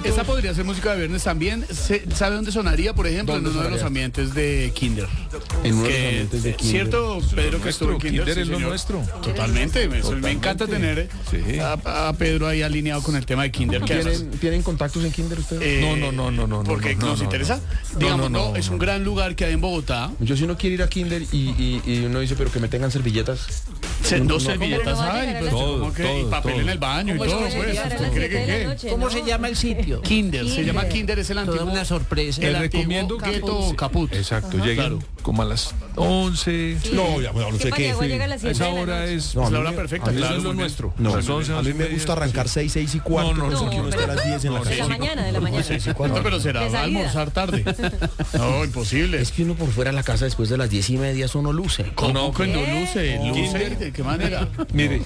esta podría ser música de viernes también. ¿Sabe dónde sonaría, por ejemplo? En uno de los ambientes de Kinder. En uno de los ambientes de Kinder. ¿Cierto, Pedro, que estuvo en Kinder? Kinder es lo nuestro. Totalmente. Me encanta tener a Pedro ahí alineado con el tema de Kinder. ¿Tienen contactos en Kinder ustedes? No. ¿Por qué nos interesa? Digamos, no, es un gran lugar que hay en Bogotá. Yo si uno quiere ir a Kinder y uno dice, pero que me tengan servilletas. No servilletas hay, pues, y papel en el baño y todo, pues. ¿Usted cree que qué? ¿Cómo se llama el sitio? Kinder, se llama Kinder, es el antiguo. Toda una sorpresa. El recomiendo antiguo Ghetto Caput. Exacto, lleguen como a las 11. Sí. No, ya, no sé qué. Llega a las 7 Esa de la hora noche. es la hora perfecta, eso claro. es lo nuestro. No, Las 11, a mí me gusta arrancar 6 y cuarto. No, porque uno está a las 10 en la De la casa. mañana. No, pero será De va a salida. almorzar tarde. No, imposible. Es que uno por fuera de la casa después de las 10:30 eso no luce. ¿Cómo que no luce? ¿Luce? ¿De qué manera? Mire,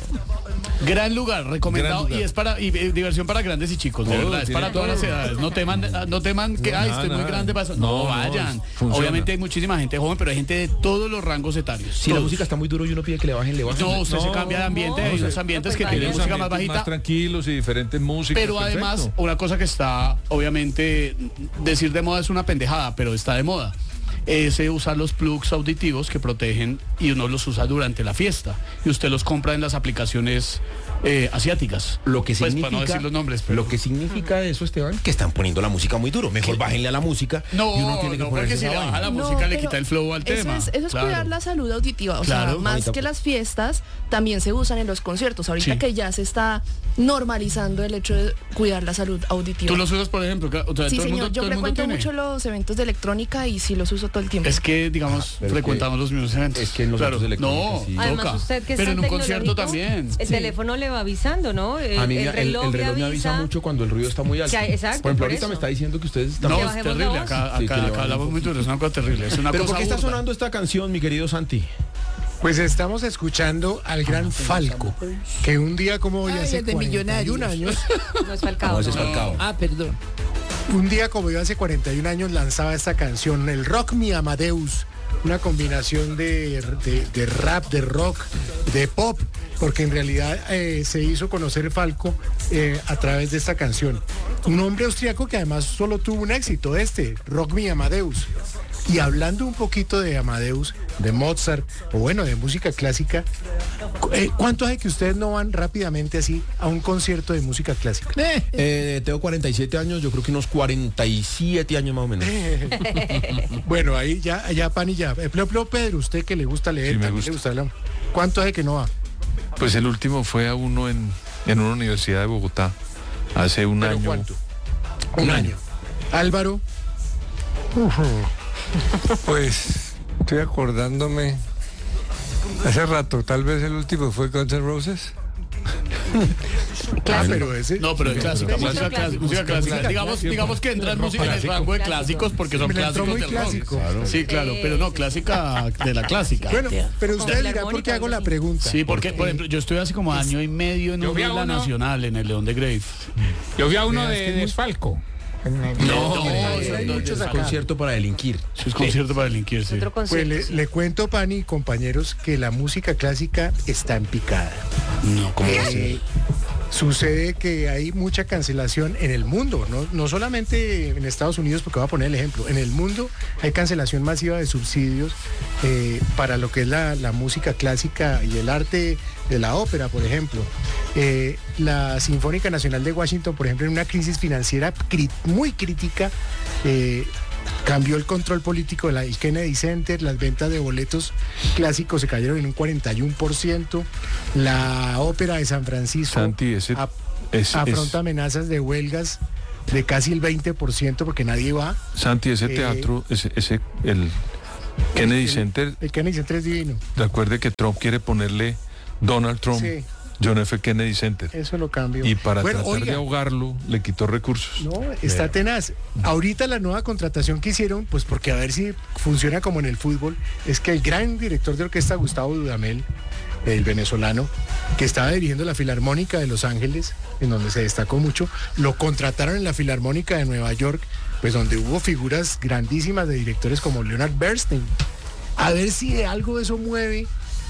Gran lugar, recomendado. Gran lugar. Y es para diversión para grandes y chicos, de verdad. Es para todas las edades. No teman que estoy muy grande para eso. No, vayan. funciona. Obviamente hay muchísima gente joven, pero hay gente de todos los rangos etarios. Si la Todos. música está muy duro y uno pide que le bajen, le bajan. No, usted se cambia de ambiente. Hay unos ambientes que tienen música más bajita. más tranquilos y diferentes músicas. Pero además, perfecto. una cosa que está, obviamente, decir de moda es una pendejada, pero está de moda. Es usar los plugs auditivos que protegen y uno los usa durante la fiesta. Y usted los compra en las aplicaciones asiáticas. Lo que pues, significa, para no decir los nombres. Pero... Lo que significa eso, Esteban, que están poniendo la música muy duro. Mejor bájenle a la música. No, y uno tiene que no, ponerse porque si esa le vaina. baja la No, música le pero quita el flow al tema. Eso es Claro. cuidar la salud auditiva. O Claro. sea, más Ahorita- que las fiestas, también se usan en los conciertos. Ahorita Sí. que ya se está normalizando el hecho de cuidar la salud auditiva. ¿Tú los usas, por ejemplo? O sea, Sí, todo el señor. mundo, Yo todo el mundo frecuento tiene. mucho los eventos de electrónica y sí los uso todo el tiempo. Es que, digamos, pero es frecuentamos los mismos eventos. es que en los eventos de electrónica, no, sí. Además, toca. usted que es pero en tan un concierto tecnológico, también. El Sí. teléfono le va avisando, ¿no? A mí el reloj me avisa mucho cuando el ruido está muy alto. Exacto, Por ejemplo, por ahorita eso. me está diciendo que ustedes están... No, Que es bajemos la terrible. voz. Acá Sí, que le bajen hablamos un muy duro, es una cosa terrible. Es una Pero cosa ¿por qué está burda. sonando esta canción, mi querido Santi? Pues estamos escuchando al gran Falco, que un día como hoy hace el de 41 años, No es Falcao. No, ese es no. Falcao. Ah, perdón. un día como yo hace 41 años lanzaba esta canción, el Rock Mi Amadeus, una combinación de rap, de rock, de pop, porque en realidad se hizo conocer Falco a través de esta canción. Un hombre austriaco que además solo tuvo un éxito, Rock Mi Amadeus. Y hablando un poquito de Amadeus, de Mozart, o bueno, de música clásica, ¿cuánto hace que ustedes no van rápidamente así a un concierto de música clásica? Tengo 47 años, yo creo que unos 47 años más o menos. Bueno, ahí ya Pani ya. Pedro, usted que le gusta leer, Sí, me también gusta. le gusta hablar. ¿Cuánto hace que no va? Pues el último fue a uno en una universidad de Bogotá, hace un ¿Pero año. cuánto? Un año. Álvaro, Pues estoy acordándome. Hace rato, tal vez el último fue Guns N' Roses. pero ese... No, pero de clásica, música clásica. Música clásica. Digamos que entra en música en el rango de clásicos porque son Me la entró clásicos muy del rock. clásico. Sí, claro, pero no, clásica de la clásica. Bueno, pero usted La dirá por armónica, qué hago algo la así. pregunta. Sí, porque, por ejemplo, yo estoy hace como año y medio en Yo vi a una uno- Nacional, en el León de Grave. Yo vi a uno de Falco. hay muchos acá. Concierto para delinquir. Es concierto para delinquir, sí. Otro Pues concierto. le cuento, Pani y compañeros, que la música clásica está en picada. No, ¿cómo va a ser? Sucede que hay mucha cancelación en el mundo, no solamente en Estados Unidos, porque voy a poner el ejemplo. En el mundo hay cancelación masiva de subsidios para lo que es la música clásica y el arte de la ópera, por ejemplo. La Sinfónica Nacional de Washington, por ejemplo, en una crisis financiera muy crítica, cambió el control político del Kennedy Center, las ventas de boletos clásicos se cayeron en un 41%, la ópera de San Francisco Santi, afronta amenazas de huelgas de casi el 20% porque nadie va. Santi, ese teatro, el Kennedy Center, El Kennedy Center es divino, recuerde que Trump quiere ponerle Donald Trump, Sí. John F. Kennedy Center. eso lo cambio. Y para Bueno, tratar de oiga, ahogarlo, le quitó recursos. no, está tenaz. Ahorita la nueva contratación que hicieron, pues porque a ver si funciona como en el fútbol, es que el gran director de orquesta, Gustavo Dudamel, el venezolano, que estaba dirigiendo la Filarmónica de Los Ángeles, en donde se destacó mucho, lo contrataron en la Filarmónica de Nueva York, pues donde hubo figuras grandísimas de directores como Leonard Bernstein. A ver si de algo eso mueve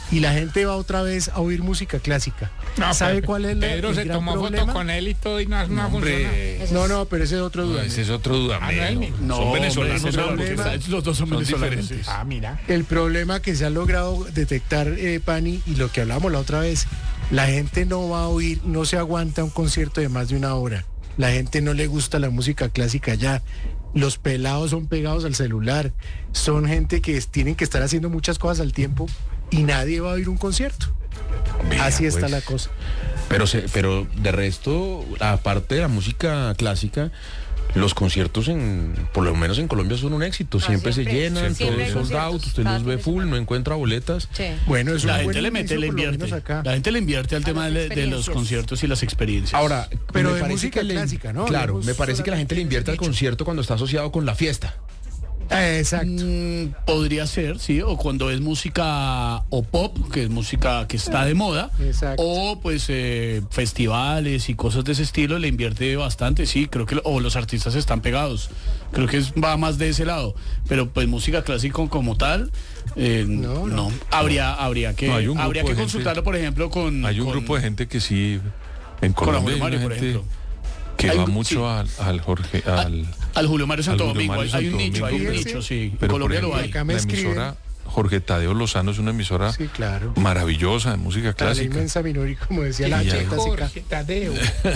y la gente va otra vez a oír música clásica. No, ¿Sabe cuál es Pedro el se gran tomó problema? foto con él y todo y no funciona. No, pero ese es otro No, duda. ese es otro Dudamel. No, Son venezolanos, hombre, pero ese problema- los dos son venezolanos. diferentes. Ah, mira. El problema que se ha logrado detectar, Pani, y lo que hablamos la otra vez, la gente no va a oír, no se aguanta un concierto de más de una hora. La gente no le gusta la música clásica ya. Los pelados son pegados al celular. Son gente que tienen que estar haciendo muchas cosas al tiempo y nadie va a oír un concierto. Vea, Así está pues. la cosa. Pero de resto, aparte de la música clásica, los conciertos por lo menos en Colombia son un éxito. Siempre se siempre, llenan, siempre hay todos sold out, conciertos, usted cada los ve fin de full, semana. no encuentra boletas. Sí. Bueno, es La un gente buen le mete, inicio, le por lo invierte. menos acá. La gente le invierte al A tema las de los experiencias. conciertos y las experiencias. Ahora, Pero me de parece música que clásica, ¿no? Claro, Hablemos me parece que la gente le invierte al solamente de concierto cuando está asociado con la fiesta. Exacto. Podría ser, sí, o cuando es música o pop, que es música que está de moda, Exacto. o pues festivales y cosas de ese estilo, le invierte bastante, sí, creo que, o los artistas están pegados, creo que va más de ese lado, pero pues música clásica como tal, no. Habría que, No, hay un habría grupo que de consultarlo, gente- por ejemplo, con... Hay un con- grupo de gente que sí, en con la Colombia Julio hay Mario, una por gente ejemplo. que Hay va un- mucho sí. al Jorge, al Julio Mario Santo Julio Domingo, Mario hay un Santo nicho, hay un Domingo. nicho, sí, en pero por Colombia lo ejemplo, hay. Acá me la escriben. emisora Jorge Tadeo Lozano es una emisora Sí, claro. maravillosa de música La clásica. inmensa minoría, como decía la Y hay- cheta Jorge Tadeo.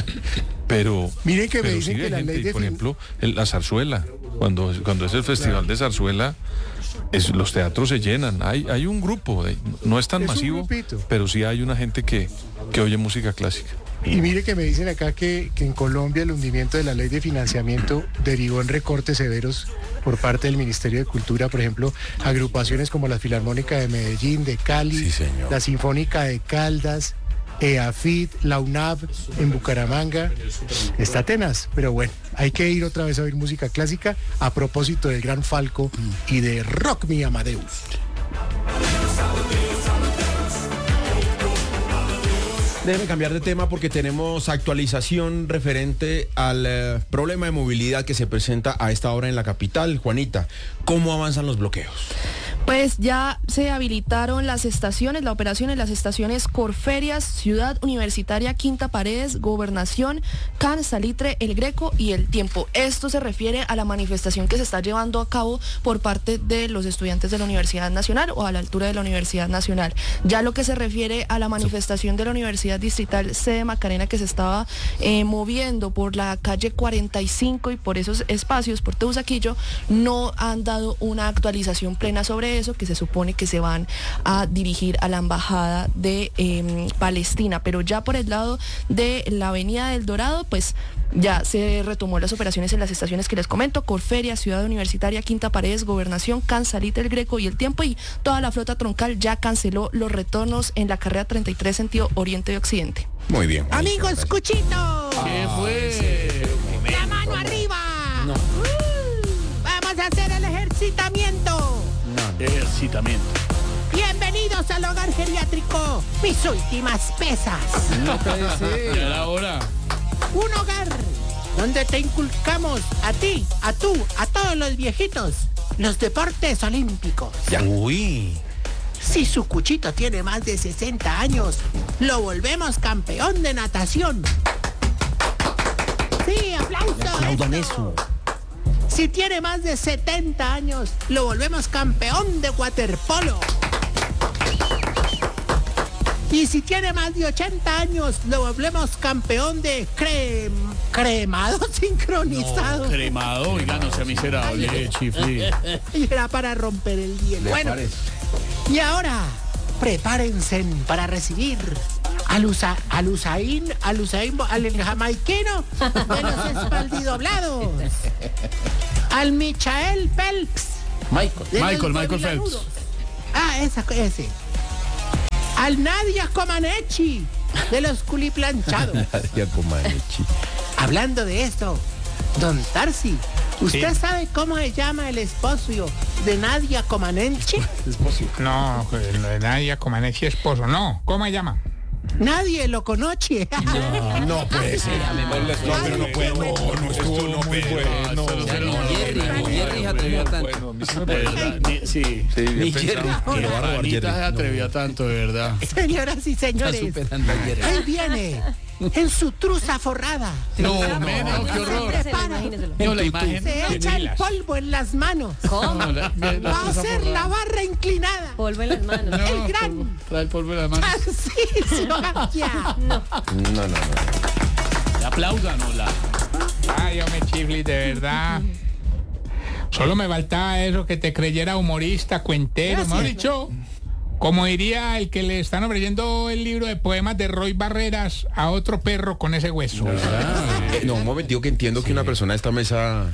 Pero Miren que me pero dicen sí que hay la gente, ley de por fin- ejemplo, la zarzuela, cuando es el festival de zarzuela, los teatros se llenan. Hay un grupo, no es tan Es un masivo, grupito. pero sí hay una gente que oye música clásica. Y mire que me dicen acá que en Colombia el hundimiento de la ley de financiamiento derivó en recortes severos por parte del Ministerio de Cultura, por ejemplo, agrupaciones como la Filarmónica de Medellín, de Cali, Sí, señor. la Sinfónica de Caldas, EAFIT, la UNAV en Bucaramanga. Está tenaz, pero bueno, hay que ir otra vez a oír música clásica a propósito del Gran Falco y de Rock Me Amadeus. Déjeme cambiar de tema porque tenemos actualización referente al problema de movilidad que se presenta a esta hora en la capital. Juanita, ¿cómo avanzan los bloqueos? Pues ya se habilitaron las estaciones, la operación en las estaciones Corferias, Ciudad Universitaria, Quinta Paredes, Gobernación, Can, Salitre, El Greco y El Tiempo. Esto se refiere a la manifestación que se está llevando a cabo por parte de los estudiantes de la Universidad Nacional o a la altura de la Universidad Nacional. Ya lo que se refiere a la manifestación de la Universidad Distrital C de Macarena que se estaba moviendo por la calle 45 y por esos espacios, por Teusaquillo, no han dado una actualización plena sobre eso, que se supone que se van a dirigir a la embajada de Palestina, pero ya por el lado de la avenida del Dorado, pues ya se retomó las operaciones en las estaciones que les comento: Corferia, Ciudad Universitaria, Quinta Paredes, Gobernación, Can, Salitre, El Greco y El Tiempo, y toda la flota troncal ya canceló los retornos en la carrera 33 sentido oriente y occidente. Muy bien, Juanita, Amigos, gracias. Cuchito. ¿Qué fue? La mano arriba. Vamos a hacer el ejercitamiento. Ejercitamiento. Bienvenidos al hogar geriátrico. Mis últimas pesas. Ya era hora. Un hogar donde te inculcamos a ti, a tú, a todos los viejitos, los deportes olímpicos. Uy. Si su Cuchito tiene más de 60 años, lo volvemos campeón de natación. Sí, aplausos. Aplaudan eso. Si tiene más de 70 años, lo volvemos campeón de waterpolo. Y si tiene más de 80 años, lo volvemos campeón de cremado sincronizado. Cremado, oiga, no sea miserable, chifli. Y era para romper el hielo. Bueno, y ahora, prepárense para recibir al Usain, al jamaiquino de los espaldidoblados, al Michael Phelps. de los Michael gorilanudos. Phelps. Ah, ese. Al Nadia Comaneci, de los culiplanchados. Ya, Comaneci. Hablando de esto, don Tarsi, ¿usted sabe cómo se llama el esposo de Nadia Comaneci? No, lo de Nadia Comaneci esposo, no. ¿Cómo se llama? Nadie lo conoce. No puede ser. No, pero no puede. No estuvo muy bueno. Ni Jerry se atrevió tanto. Sí. Ni Jerry. Anita se atrevió tanto, de verdad. Señoras y señores, superando a Jerry. ahí viene, en su truza forrada. No, qué horror. No, la imagen. Se echa el polvo en las manos. ¿Cómo? Va a hacer la barra inclinada. Polvo en las manos. El gran Trae el polvo en las manos. Tarcisio García. No. Aplaudan, hola. Ay, hombre, Chiflis, de verdad. Solo me faltaba eso, que te creyera humorista, cuentero, Gracias. mejor dicho. Como diría el que le están ofreciendo el libro de poemas de Roy Barreras a otro perro con ese hueso. No, un momentico, que entiendo que una persona de esta mesa...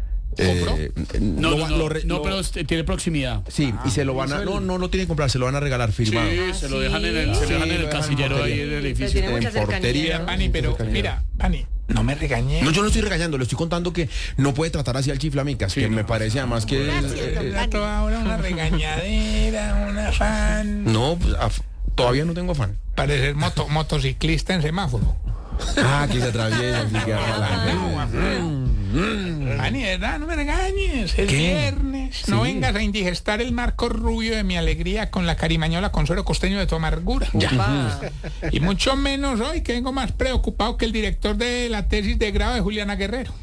No, pero tiene proximidad. Sí, y se lo van a... No tiene que comprar, se lo van a regalar firmado. Sí, se lo dejan en el casillero ahí en el edificio. Tiene mucha En portería. cercanía. Pani, pero mira, Pani, no me regañé. No, yo no estoy regañando, le estoy contando que no puede tratar así al chiflamicas, que me parece además que... Ahora una regañadera, un afán. No, pues, todavía no tengo afán. Parecer motociclista en semáforo. Que se atraviesa. así que Pani, ¿verdad? No me regañes. Es ¿Qué? viernes. No vengas a indigestar el marco rubio de mi alegría con la carimañola con suero costeño de tu amargura. Y mucho menos hoy, que vengo más preocupado que el director de la tesis de grado de Juliana Guerrero.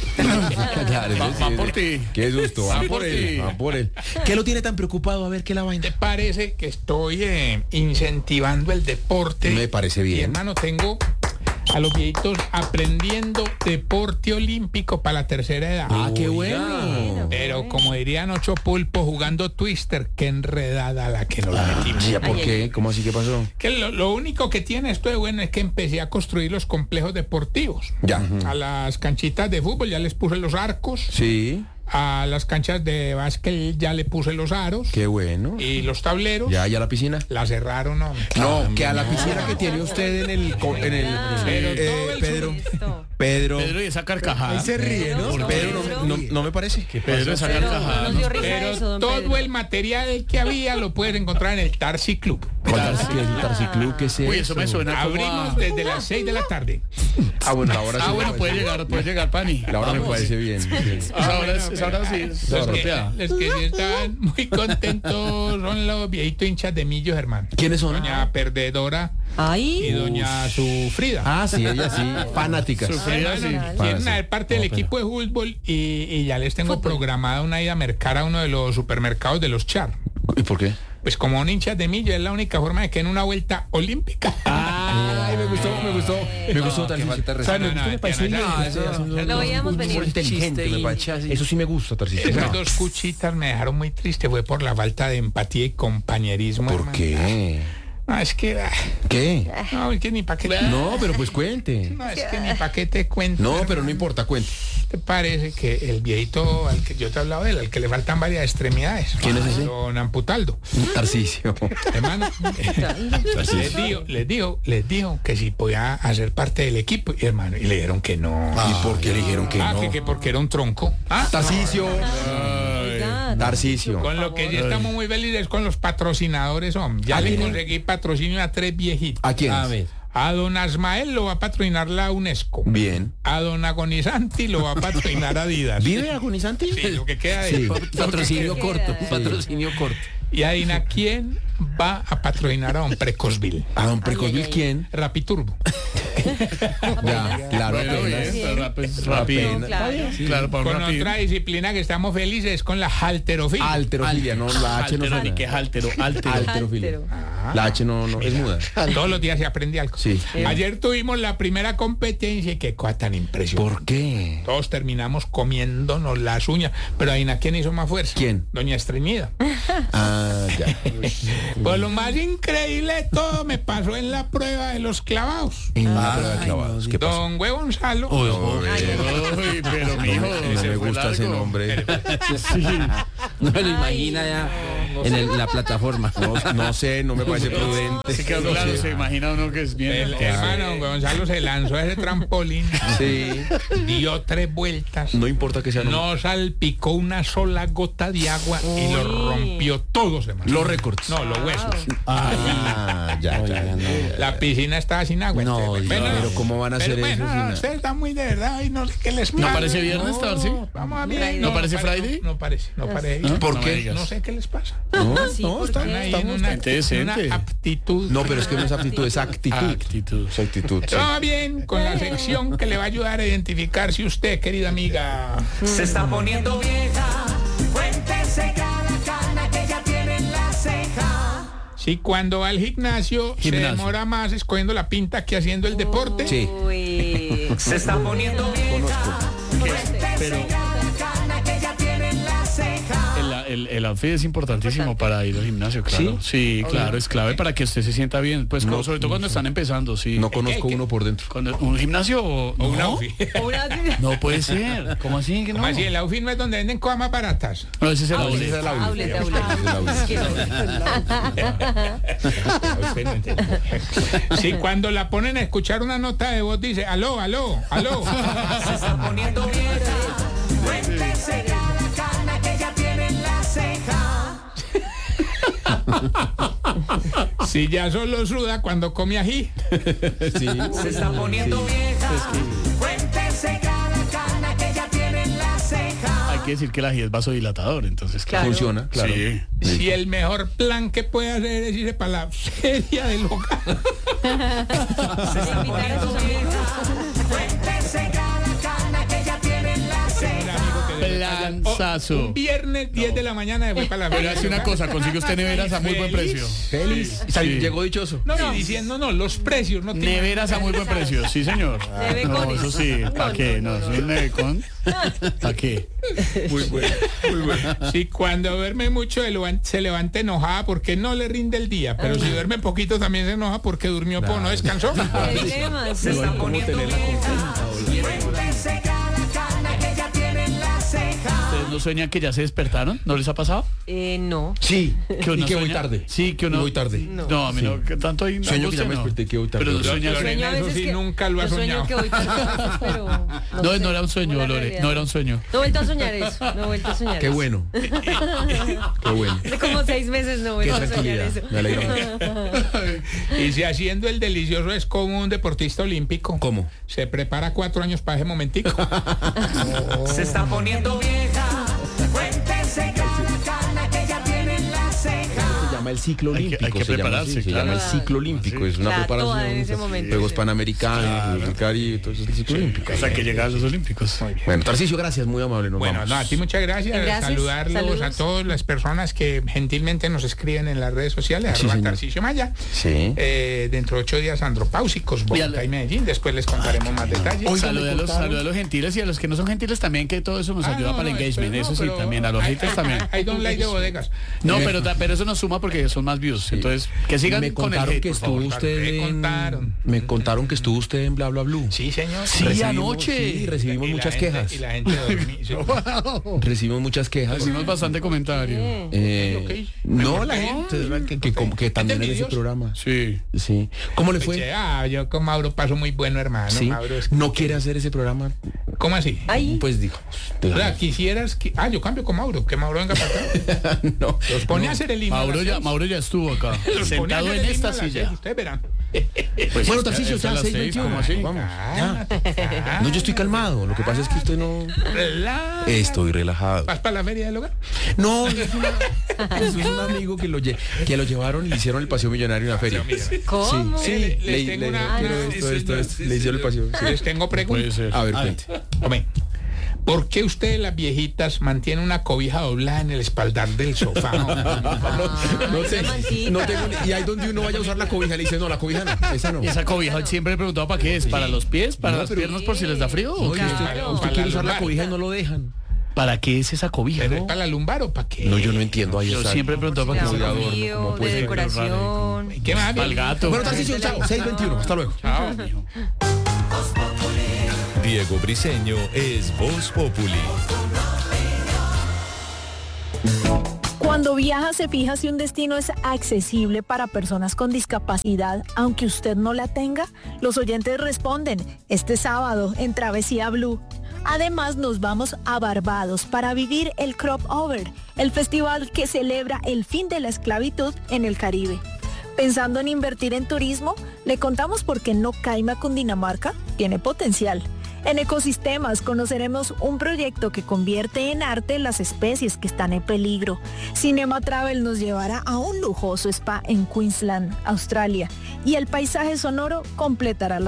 Claro, Va por ti. Qué susto, va Sí, por él, sí. va por él. ¿Qué lo tiene tan preocupado? A ver, ¿qué la vaina? ¿Te parece que estoy incentivando el deporte? Me parece bien. Y hermano, tengo a los viejitos aprendiendo deporte olímpico para la tercera edad. Qué bueno. Pero como dirían Ocho Pulpo, jugando Twister, qué enredada la que nos metimos. ¿Ya por qué? ¿Cómo así? ¿Qué pasó? Que lo único que tiene esto de bueno es que empecé a construir los complejos deportivos. Ya. A las canchitas de fútbol ya les puse los arcos. Sí, A las canchas de básquet ya le puse los aros. qué bueno. Y los tableros Ya la piscina. la cerraron, hombre. No, que a la piscina que tiene usted en el... Pero todo el Pedro, Pedro, y esa carcajada. se ríe, ¿no? Pedro, no me parece. Pedro, esa carcajada. No dio risa Pero eso, don todo Pedro. el material que había lo puedes encontrar en el Tarsi Club. ¿Qué es el Tarciclub? ¿Qué es eso? Uy, eso me suena como Abrimos a... desde las 6 de la tarde. Bueno, ahora sí. bueno, puede llegar, Pani. La hora me parece bien. Sí. Esa hora sí es apropiada. Los que sí están muy contentos son los viejitos hinchas de Millos, hermano. ¿Quiénes son? Doña Perdedora y Ay, doña Sufrida. Sí, ella sí. Fanáticas. Sufrida, sí. Quieren ser parte del equipo de fútbol y ya les tengo programada una ida a mercar a uno de los supermercados de los Char. ¿Y por qué? Pues como un hincha de Millos es la única forma de que en una vuelta olímpica. Ay, me gustó Qué falta de O sea, respeto. me parece bien. lo veíamos venir. Inteligente, me parece. Eso sí me gusta, Tarcisio. Esas dos cuchitas me dejaron muy triste, fue por la falta de empatía y compañerismo. ¿Por hermano. qué? No, es que... ¿Qué? No, es que ni pa' qué... No, pero pues cuente. No, es que ni pa' qué te cuento. No, pero no importa, cuente. ¿Te parece que el viejito al que yo te he hablado de él, al que le faltan varias extremidades? ¿Quién es ese? Don Amputaldo. Tarcisio. Hermano, les dijo que si podía hacer parte del equipo, y, hermano, y le dijeron que no. ¿Y por qué le dijeron que no? que porque era un tronco. Tarcisio. oiga, Tarcisio. Con lo que sí estamos muy felices con los patrocinadores, hombre. Ya le conseguí patrocinio a 3 viejitos. ¿A quién? A don Asmael lo va a patrocinar la UNESCO. Bien. A don Agonizanti lo va a patrocinar Adidas. ¿Vive agonizante? Sí, lo que queda de Sí. Patrocinio corto, Y adivina quién va a patrocinar a don Precosville. ¿A don Precosville quién? Rapiturbo. Ya, claro, Bueno, apenas. bien, rápido. Apenas. claro. Claro, para un Con rápido. otra disciplina que estamos felices es con la halterofilia. Alterofilia, no, la H no Altero, suena. ¿y qué es altero? Alterofilia. Altero. La H no es muda. Todos los días se aprende algo. Sí. Ayer tuvimos la primera competencia y qué cosa tan impresionante. ¿Por qué? Todos terminamos comiéndonos las uñas. Pero adivina quién hizo más fuerza. ¿Quién? Doña Estreñida. Ya. Pues lo más increíble de todo me pasó en la prueba de los clavados. En la prueba de clavados. ¿Qué pasó? Don Güey Gonzalo. Uy, pero mijo, No me gusta ese nombre. No me lo imagina ya. en la plataforma. No sé, no me parece prudente. Sí, que claro, se imagina uno que es bien. El hermano Gonzalo se lanzó a ese trampolín. Sí. Dio 3 vueltas. No importa que sea. No salpicó una sola gota de agua y lo rompió todos, hermano. Los récords. No, los huesos. Ya. La piscina estaba sin agua. No, entonces, pero ¿cómo van a hacer bueno, eso? no, ustedes están muy de verdad y no sé qué les pasa. ¿No parece viernes, Tarsi? Vamos a ver. ¿No parece Friday? No parece. ¿Por No qué? me digas. No sé qué les pasa. Sí, No, ¿por están qué? Ahí en estamos. una, gente decente. una aptitud. No, pero es que no es aptitud, es actitud. Actitud. Es actitud. Sí. Todo bien con la sección que le va a ayudar a identificar si usted, querida amiga, Se está poniendo vieja, cuéntese cada cana que ya tiene en la ceja. si cuando va al gimnasio se demora más escogiendo la pinta que haciendo el deporte. Sí. Uy. Se está poniendo vieja, cuéntese cada cana que ya tiene en la ceja. El outfit es importantísimo para ir al gimnasio, claro. Sí, claro, es clave para que usted se sienta bien. Pues sobre todo cuando están empezando, sí. No conozco uno por dentro. Cuando, ¿un gimnasio o Un no? outfit. No puede ser. ¿Cómo así que no? Como así, el outfit no es donde venden cosas más baratas. No, ese es el Outlet, outlet. Si cuando la ponen a escuchar una nota de voz dice, aló, aló, aló. Se está poniendo vieja, cuéntese cada cana que ya tiene en la ceja. Si ya solo suda cuando come ají. Sí. Se está poniendo vieja, cuéntese cada cana que ya tiene en la ceja. Hay que decir que el ají es vasodilatador, entonces Claro. Funciona, claro. Sí. Si el mejor plan que puede hacer es irse para la feria del hogar. Se está poniendo vieja, cuéntese cada cana que ya tiene en la Un ceja. amigo que debe vayan- Planzazo. un viernes 10 de la mañana fue para la Pero feria hace del una hogar. cosa, consigue usted neveras a muy buen precio. Feliz. Sí. Llegó dichoso. No, y diciendo, no, los precios no tienen. Neveras a muy buen precio, sí señor. No, Nevecones. eso sí, ¿para qué? No, soy un nevecón. ¿Para qué? Muy bueno. Si cuando duerme mucho se levanta enojada porque no le rinde el día, pero si duerme poquito también se enoja porque durmió poco, no descansó. Qué dilema, Se sí. está poniendo vieja, cuéntese cada cana que ya tiene en la ceja. ¿Ustedes no sueñan que ya se despertaron? ¿No les ha pasado? No. Sí. Que uno Y que voy sueña- tarde. Sí, que uno... Y voy tarde. No, a mí no, que tanto hay Sueño que ya me angustia, no. desperté, que voy tarde. Pero Yo sueña... Lorena, Sueño a eso veces sí que- nunca lo ha yo sueño soñado. que voy tarde, pero No, sé, no era un sueño, como la Lore, realidad. no era un sueño. No he vuelto a soñar eso, no he vuelto a soñar Qué eso. bueno. Qué bueno. Hace como 6 meses no he Qué vuelto a soñar tranquilidad. eso. Me alegra. Y si haciendo el delicioso es como un deportista olímpico. ¿Cómo? Se prepara 4 años para ese momentico. Se está poniendo vieja, cuéntese cada cana que ya tiene en la ceja. Se llama el ciclo Hay que- olímpico. hay que se llama prepararse, así, se claro. llama el ciclo olímpico. Es una Está toda en ese preparación. momento, Juegos sí. Panamericanos, el Caribe, todo eso es el ciclo olímpico. Hasta que llegan los Olímpicos. Bueno, Tarcisio, gracias, muy amable. Nos Bueno, vamos. no, a ti muchas gracias. Gracias, Saludarlos saludos. a todas las personas que gentilmente nos escriben en las redes sociales, Sí, señor. Tarcisio Maya. Sí. Dentro de 8 días andropáusicos, Bogotá y Medellín. Después les contaremos más detalles. Saluda a los gentiles y a los que no son gentiles también, que todo eso nos ayuda para el engagement. Eso sí, también. A los haters también. Hay don like de bodegas. No, pero eso nos suma porque son más views. Entonces, que sigan Me con el contaron hate, que por favor. estuvo usted Me en... contaron. Me contaron que estuvo usted en Bla Bla Blue. Sí, señor. Sí, Recibimos- anoche. Sí, recibimos Y la muchas gente- quejas. Y la gente dormía. Sí. Recibimos muchas quejas. Recibimos bastante comentario. No, la gente, ¿verdad? que también en ese envidioso. programa. Sí. Sí. ¿Cómo le Pues, fue? yo con Mauro paso muy bueno, hermano. Sí. Mauro es- ¿No quiere hacer ese programa? ¿Cómo así? Ahí. Pues dijo. O sea, quisieras que... yo cambio con Mauro, que Mauro venga para acá. No. Los pone a hacer el himno. a las 6. Mauro ya estuvo acá, Los pone a sentado hacer en el esta himno a las silla. 6, ustedes verán. Pues Bueno, es que Tarcisio, es a ya las 6:21. ¿cómo así? Vamos. Cálmate, cálmate. No, yo estoy calmado. Lo que pasa es que usted no... Relájate. Estoy relajado. ¿Vas para la feria del hogar? No, es un amigo que lo llevaron y le hicieron el paseo millonario en la feria. ¿Cómo? Sí, Les tengo una- quiero esto, le hicieron el paseo. Sí. Les tengo Puede preguntas. ser. A ver, cuente. Hombre, ¿por qué ustedes las viejitas mantienen una cobija doblada en el espaldar del sofá? No sé, mantita. no tengo y ahí donde uno vaya a usar la cobija le dice, no, la cobija no, esa no. Y esa cobija siempre he preguntado para qué es, ¿para los pies, para No, las pero- piernas por si les da frío? ¿O Oye, qué? usted para quiere la usar la lumbar. cobija y no lo dejan. ¿Para qué es esa cobija? ¿Pero es no? para la lumbar o para qué? No, yo no entiendo ahí Yo está. siempre he preguntado para De qué es. adorno, frío, como de puede ser, decoración. ¿Qué más? Al gato. Bueno, Tarcisio, chao, 6:21, hasta luego. Chao. Diego Briseño es Voz Populi. Cuando viaja se fija si un destino es accesible para personas con discapacidad, aunque usted no la tenga. Los oyentes responden este sábado en Travesía Blue. Además, nos vamos a Barbados para vivir el Crop Over, el festival que celebra el fin de la esclavitud en el Caribe. Pensando en invertir en turismo, le contamos por qué No Caima, Cundinamarca tiene potencial. En Ecosistemas conoceremos un proyecto que convierte en arte las especies que están en peligro. Cinema Travel nos llevará a un lujoso spa en Queensland, Australia, y el paisaje sonoro completará la